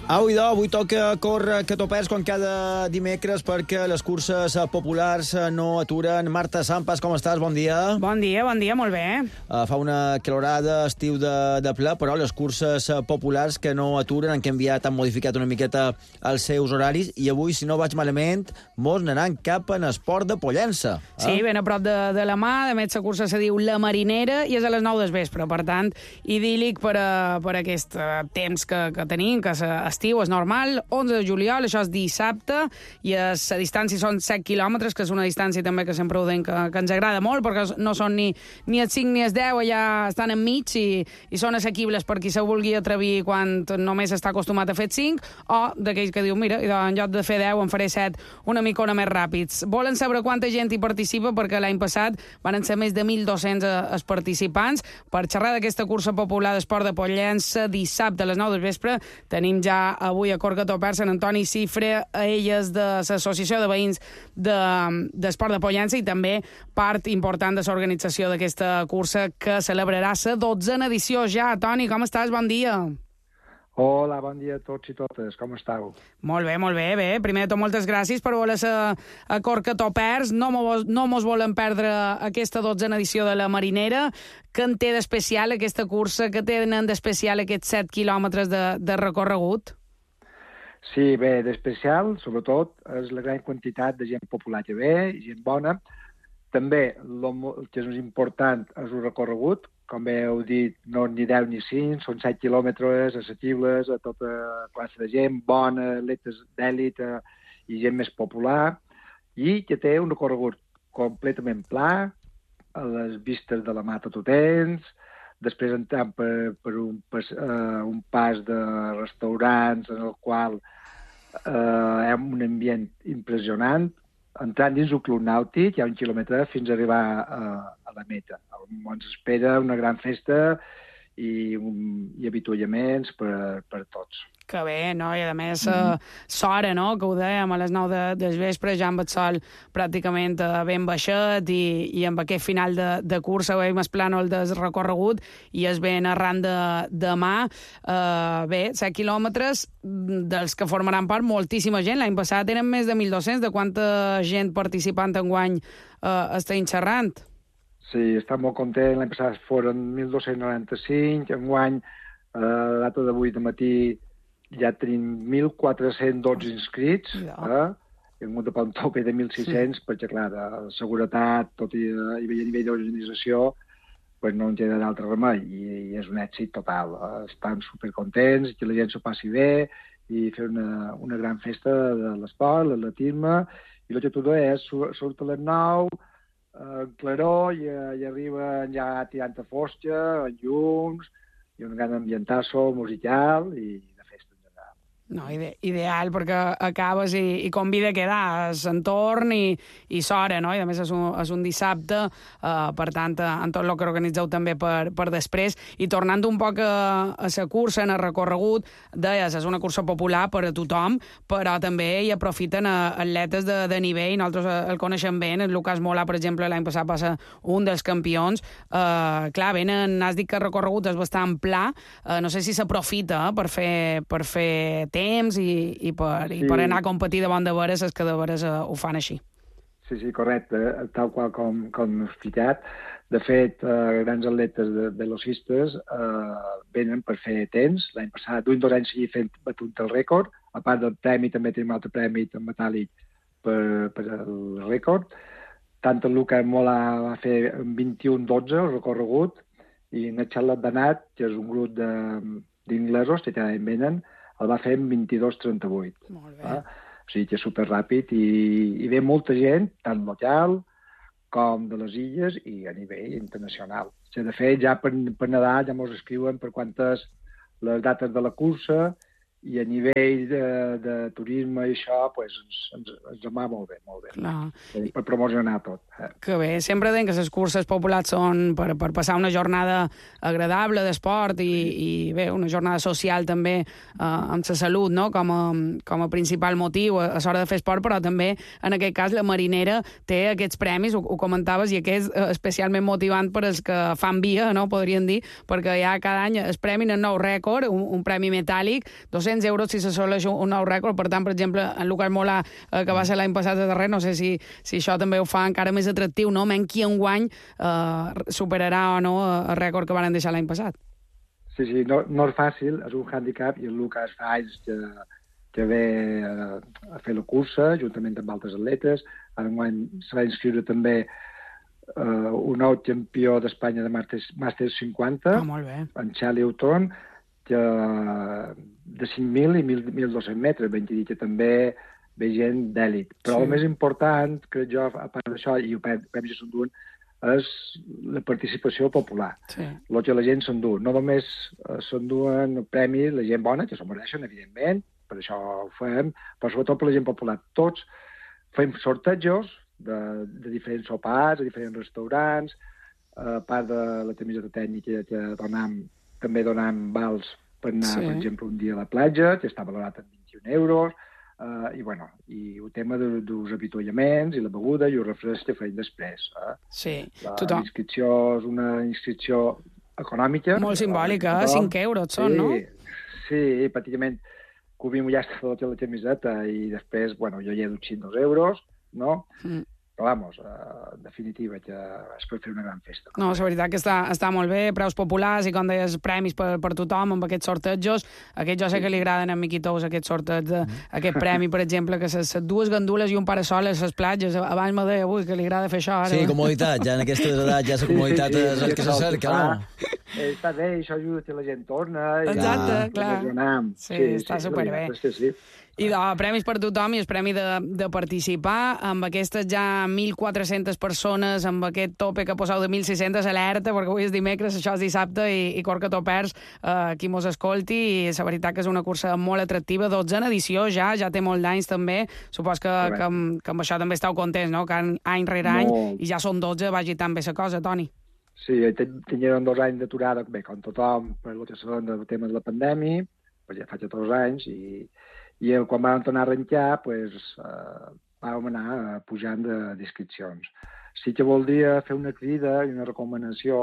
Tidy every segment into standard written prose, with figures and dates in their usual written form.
Avui toca córrer Catopers com cada dimecres perquè les curses populars no aturen. Marta Sampas, com estàs? Bon dia. Bon dia, molt bé. Fa una calorada, estiu de ple, però les curses populars que no aturen, han canviat, han modificat una miqueta els seus horaris i avui, si no vaig malament, molts anaran cap en esport de Pollença. Sí, ben a prop de la mà. De més, la cursa se diu La Marinera i és a les 9 del vespre. Per tant, idíl·lic per aquest temps que tenim, que estiu, és normal. 11 de juliol, això és dissabte, i la distància són 7 quilòmetres, que és una distància també que sempre ho deim que ens agrada molt, perquè no són ni els 5 ni els 10, allà estan enmig i són assequibles per qui se vulgui atrevir quan només està acostumat a fer 5, o d'aquells que diu, mira, en lloc de fer 10 en faré 7 una micona més ràpids. Volen saber quanta gent hi participa, perquè l'any passat van ser més de 1.200 els participants. Per xerrar d'aquesta cursa popular d'esport de Pollença, dissabte a les 9 del vespre, tenim ja avui a Catopers en Antoni Cifre, a elles de l'Associació de Veïns d'Esport de Pollença i també part important de l'organització d'aquesta cursa que celebrarà la 12a edició ja. Toni, com estàs? Bon dia. Hola, bon dia a tots i totes. Com estàu? Molt bé. Bé, primer de tot, moltes gràcies per voler ser a Catopers. No mos volen perdre aquesta 12a edició de la Marinera. Què en té d'especial aquesta cursa? Què tenen d'especial aquests 7 quilòmetres de recorregut? Sí, bé, d'especial, sobretot, és la gran quantitat de gent popular que ve, gent bona. També, el que és més important és el recorregut. Com bé heu dit, no ni 10 ni 5, són 7 quilòmetres assequibles a tota classe de gent, bona, atletes d'èlit i gent més popular, i que té un recorregut completament pla, a les vistes de la mà tot ho tens. Després entrem per un pas de restaurants en el qual hi ha un ambient impressionant. Entrant dins el Club Nàutic, hi ha 1 quilòmetre fins a arribar a la meta. Ens espera una gran festa i avituallaments per tots. Que bé, no? I a més, s'hora, no?, que ho dèiem, a les 9 del vespre, ja amb el sol pràcticament ben baixet i amb aquest final de cursa veiem el plànol del recorregut i es ven arran de mà. Bé, 7 quilòmetres dels que formaran part moltíssima gent. L'any passat eren més de 1.200. De quanta gent participant enguany estem xerrant? Sí, estem molt contents. L'any passat foren 1.295. Enguany, a la data d'avui de matí, ja tenim 1.412 inscrits, hem hagut de posar un tope de 1.600, perquè, clar, de seguretat, tot i a nivell d'organització, no en queda d'altre remei, i és un èxit total. Estan supercontents, que la gent s'ho passi bé, i fer una gran festa de l'esport, l'atletisme, i el que tu deies, surt a les 9, en claror, i arriben ja tirant a fosca, en llums, i un gran ambientasso musical, i no, ideal, perquè acabes i convida a quedar l'entorn i s'hora, no? I a més és un dissabte, per tant, en tot el que organitzeu també per després. I tornant un poc a la cursa, en el recorregut, deies, és una cursa popular per a tothom, però també hi aprofiten atletes de nivell. Nosaltres el coneixem bé, el Lucas Mola, per exemple, l'any passat va ser un dels campions. Clar, has dit que el recorregut és bastant pla, no sé si s'aprofita per fer temps i per anar a competir davant de veres els que de veres ho fan així. Sí, correcte, tal qual com has ficat. De fet, grans atletes velocistes venen per fer temps. L'any passat, d'un 2 anys seguit fent batut el rècord. A part del premi, també tenim un altre premi en metàl·lic per el rècord. Tant el Lucas Mola va fer 21-12 el recorregut, i en el Charlotte Danat, que és un grup d'inglesos que cada any venen, el va fer en 22-38. Molt bé. O sigui que és superràpid i ve molta gent, tant local com de les illes i a nivell internacional. O sigui, de fet, ja per Nadal ja ens escriuen per quantes les dates de la cursa, i a nivell de turisme i això, ens va molt bé. Clar. Per promocionar tot. Que bé, sempre deien que les curses populars són per passar una jornada agradable d'esport i bé, una jornada social també amb la salut, no?, com a principal motiu a l'hora de fer esport, però també, en aquest cas, la Marinera té aquests premis, ho comentaves, i aquest és especialment motivant per als que fan via, no?, podríem dir, perquè ja cada any es premin un nou rècord, un premi metàl·lic, 200 200 euros si s'assoleix un nou rècord. Per tant, per exemple, en Lucas Molà, que va ser l'any passat a darrer, no sé si això també ho fa encara més atractiu, no? Men qui enguany superarà o no el rècord que van deixar l'any passat. Sí, no és fàcil, és un hàndicap, i el Lucas fa anys que ve a fer la cursa, juntament amb altres atletes. Ara enguany se va inscriure també un nou campió d'Espanya de Màsters 50, molt bé. en Charlie Houghton, de 5.000 i 1.200 metres, ben dir que també ve gent d'èlit. Però el més important, crec jo, a part d'això, i ho penso que s'enduen, és la participació popular. Sí. El que la gent s'endú. No només s'enduen premis la gent bona, que s'ho mereixen, evidentment, per això ho fem, però sobretot per la gent popular. Tots fem sortejos de diferents sopars, de diferents restaurants, a part de la camiseta tècnica que també donam vals per anar, per exemple, un dia a la platja, que està valorat en 21 euros, i el tema dels avituallaments i la beguda i el refresc que feim després. Sí, tothom. La inscripció és una inscripció econòmica. Molt simbòlica, 5 euros són, no? Sí, pràcticament cobrim ja tota la camiseta i després, jo hi he dut 2 euros, no? Però, en definitiva, que es pot fer una gran festa. No, la veritat que està molt bé, preus populars i, com deies, premis per tothom amb aquests sortejos. Aquest jo sé que li agraden a Miqui Tous, aquest sorteig, aquest premi, per exemple, que les dues gandules i un parasol a les platges. Abans me deia, que li agrada fer això. Ara. Sí, comoditat, ja en aquestes edats, ja la comoditat és el que se cerca, no? Està bé, això ajuda que la gent torna. Exacte, clar. Sí, està superbé. Sí. I premis per tothom i el premi de participar amb aquestes ja 1.400 persones, amb aquest tope que poseu de 1.600, alerta, perquè avui és dimecres, això és dissabte, i Corca Topers, qui mos escolti, i la veritat que és una cursa molt atractiva, 12a edició ja té molt d'anys també, supos que amb això també esteu contents, no?, que any rere any, i ja són 12, vagi tan bé la cosa, Toni. Sí, teníem 2 anys d'aturada, bé, com tothom, per el que sabem del tema de la pandèmia, ja fa 2 anys, i quan vam tornar a arrencar, vam anar pujant d'inscripcions. Sí que voldria fer una crida i una recomanació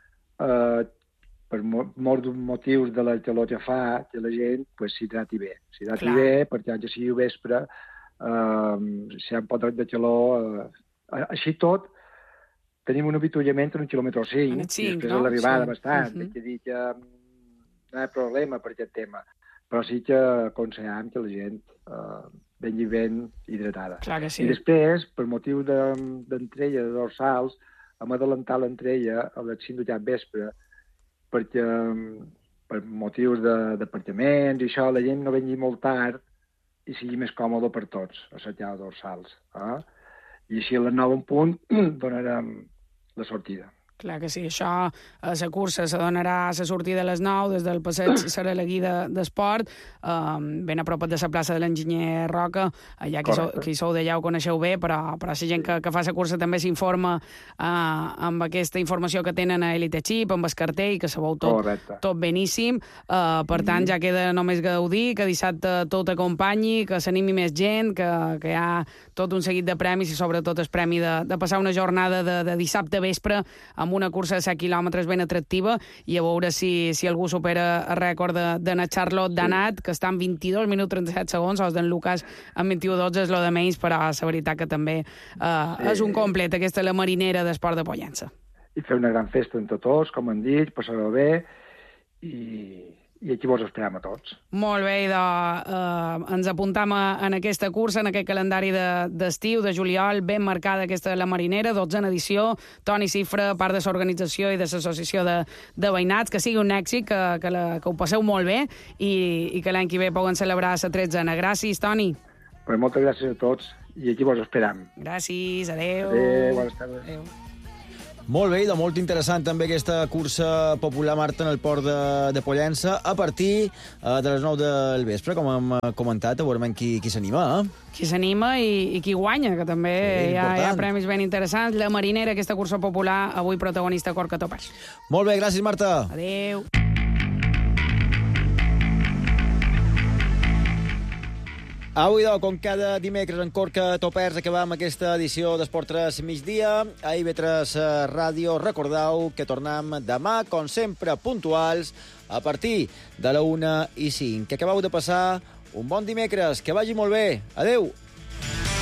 per molts motius de la calor que fa, que la gent s'hidrati bé. S'hidrati bé, perquè ja sigui vespre, si hi ha un pot de calor... Així tot, tenim un avituallament en 1,5 quilòmetre, i després de l'arribada bastant. Haig de dir que no hi ha problema per aquest tema. Però sí que aconsellem que la gent vengui ben hidratada. Clar que sí. I després, per motiu d'entrella de dorsals, hem adelantat l'entrella a les 5 de cap vespre, perquè per motius d'apartaments i això, la gent no vengui molt tard i sigui més còmode per tots, assetjar els dorsals. I així a les 9 en punt donarem la sortida. Clar que sí, això, la cursa se donarà a la sortida a les 9, des del passeig serà la guida d'esport, ben a prop de la plaça de l'enginyer Roca, allà que hi sou d'allà ho coneixeu bé, però la gent que fa la cursa també s'informa amb aquesta informació que tenen a Elite Chip, amb el cartell, que sabeu tot beníssim. Per tant, ja queda només gaudir, que dissabte tot acompanyi, que s'animi més gent, que hi ha tot un seguit de premis i sobretot el premi de passar una jornada de dissabte vespre amb una cursa de 7 quilòmetres ben atractiva, i a veure si algú supera el rècord d'Anna Charlotte Danat, que està en 22 minuts 37 segons, o d'en Lucas en 21:12, és lo de menys, però la veritat que també és un complet, aquesta la marinera d'esport de Pollença. I fer una gran festa entre tots, com han dit, passar-ho bé, i aquí vos esperem a tots. Molt bé, ens apuntam en aquesta cursa, en aquest calendari d'estiu, de juliol, ben marcada aquesta la marinera, 12a edició. Toni Cifra, part de l'organització i de l'associació de veïnats, que sigui un èxit, que ho passeu molt bé i que l'any que ve puguen celebrar la 13a. Gràcies, Toni. Moltes gràcies a tots i aquí vos esperem. Gràcies, adeu. Adéu, bones tardes. Adéu. Molt bé, molt interessant també aquesta cursa popular, Marta, en el port de Pollença, a partir de les 9 del vespre, com hem comentat, veurem qui s'anima. Qui s'anima i qui guanya, que també hi ha premis ben interessants. La marinera, aquesta cursa popular, avui protagonista Corca Topers. Molt bé, gràcies, Marta. Adéu. Avui, com cada dimecres, en Corca Topers acabam aquesta edició d'Esport 3 migdia. A IB3 Ràdio, recordeu que tornem demà, com sempre, puntuals, a partir de la 1:05. Que acabeu de passar un bon dimecres, que vagi molt bé. Adeu!